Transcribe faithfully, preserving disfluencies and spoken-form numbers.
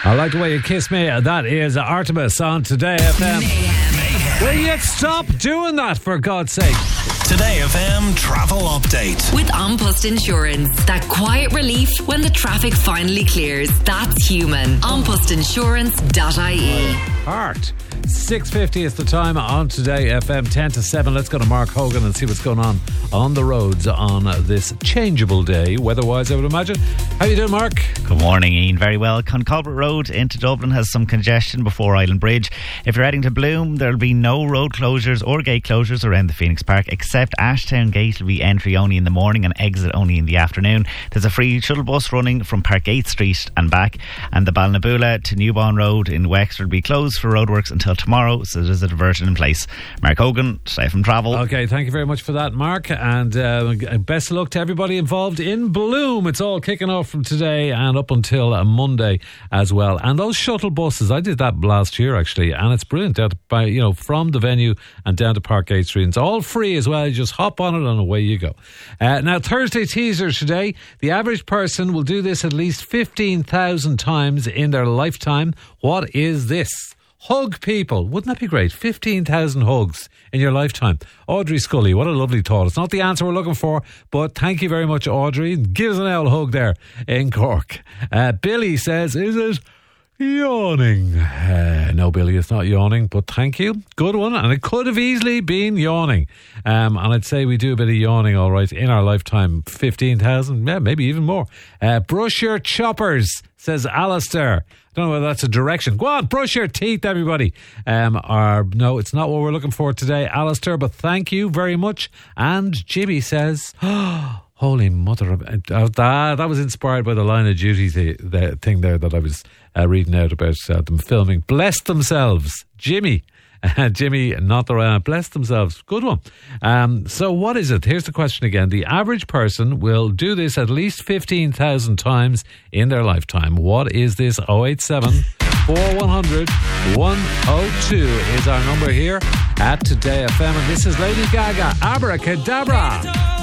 I like the way you kiss me. That is Artemis on Today F M. Will you stop doing that, for God's sake? Today F M travel update. With An Post Insurance. That quiet relief when the traffic finally clears. That's human. an post insurance dot I E. Heart. six fifty is the time on Today F M, ten to seven. Let's go to Mark Hogan and see what's going on on the roads on this changeable day, weather-wise, I would imagine. How you doing, Mark? Good morning, Ian. Very well. Conculbert Road into Dublin has some congestion before Island Bridge. If you're heading to Bloom, there'll be no road closures or gate closures around the Phoenix Park, except Ashtown Gate will be entry only in the morning and exit only in the afternoon. There's a free shuttle bus running from Parkgate Street and back, and the Ballinaboula to Newbourne Road in Wexford will be closed for roadworks until tomorrow, so there's a diversion in place. Mark Hogan, Safe from Travel. Okay, thank you very much for that, Mark, and uh, best of luck to everybody involved in Bloom. It's all kicking off from today and up until uh, Monday as well. And those shuttle buses, I did that last year actually, and it's brilliant. Down to, by, you know, from the venue and down to Parkgate Street. It's all free as well. You just hop on it and away you go. Uh, now, Thursday teaser today. The average person will do this at least fifteen thousand times in their lifetime. What is this? Hug people. Wouldn't that be great? fifteen thousand hugs in your lifetime. Audrey Scully, what a lovely thought. It's not the answer we're looking for, but thank you very much, Audrey. Give us an old hug there in Cork. Uh, Billy says, is it yawning? Uh, no, Billy, it's not yawning, but thank you. Good one. And it could have easily been yawning. Um, and I'd say we do a bit of yawning, all right, in our lifetime. fifteen thousand, yeah, maybe even more. Uh, brush your choppers, says Alistair. I don't know whether that's a direction. Go on, brush your teeth, everybody. Um, or, no, it's not what we're looking for today, Alistair, but thank you very much. And Jimmy says, oh, holy mother of... Uh, that, that was inspired by the Line of Duty th- the thing there that I was uh, reading out about uh, them filming. Bless themselves, Jimmy. Uh, Jimmy, not the right. Bless themselves. Good one. Um, so what is it? Here's the question again. The average person will do this at least fifteen thousand times in their lifetime. What is this? oh eight seven, four one hundred, one oh two is our number here at Today F M. And this is Lady Gaga, Abracadabra.